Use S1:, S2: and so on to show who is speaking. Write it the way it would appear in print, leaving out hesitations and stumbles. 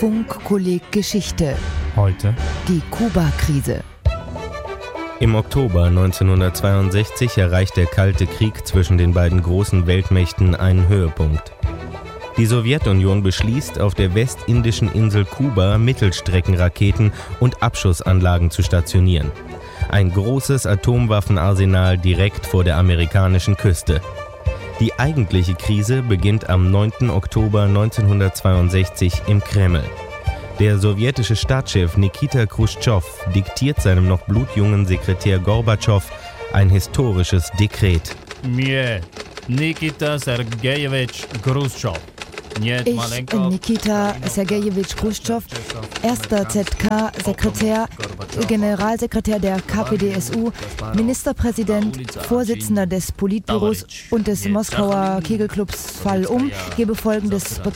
S1: Funkkolleg Geschichte.
S2: Heute
S1: Die Kuba-Krise.
S3: Im Oktober 1962 erreicht der Kalte Krieg zwischen den beiden großen Weltmächten einen Höhepunkt. Die Sowjetunion beschließt, auf der westindischen Insel Kuba Mittelstreckenraketen und Abschussanlagen zu stationieren. Ein großes Atomwaffenarsenal direkt vor der amerikanischen Küste. Die eigentliche Krise beginnt am 9. Oktober 1962 im Kreml. Der sowjetische Staatschef Nikita Chruschtschow diktiert seinem noch blutjungen Sekretär Gorbatschow ein historisches Dekret.
S2: Mir, Nikita Sergejewitsch Chruschtschow.
S1: Ich, Nikita Sergejewitsch Chruschtschow, erster ZK-Sekretär, Generalsekretär der KPdSU, Ministerpräsident, Vorsitzender des Politbüros und des Moskauer Kegelclubs Fall gebe Folgendes bekannt.